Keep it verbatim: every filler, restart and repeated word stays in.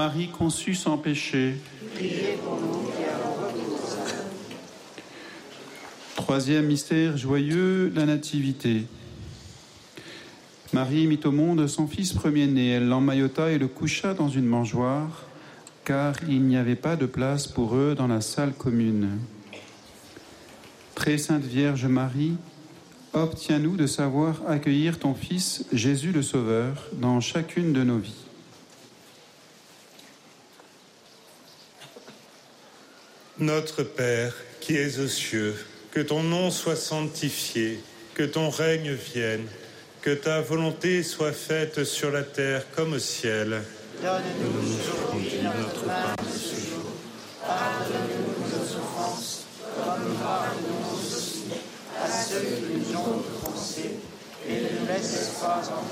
Marie conçue sans péché. Priez pour nous qui avons recours aux saints. Troisième mystère joyeux, la Nativité. Marie mit au monde son fils premier-né. Elle l'emmaillota et le coucha dans une mangeoire, car il n'y avait pas de place pour eux dans la salle commune. Très sainte Vierge Marie, obtiens-nous de savoir accueillir ton Fils, Jésus le Sauveur, dans chacune de nos vies. Notre Père, qui es aux cieux, que ton nom soit sanctifié, que ton règne vienne, que ta volonté soit faite sur la terre comme au ciel. Donne-nous aujourd'hui notre pain de ce jour. Pardonne-nous nos offenses, comme nous pardonnons aussi à ceux qui nous ont offensés. Et ne nous laisse pas entrer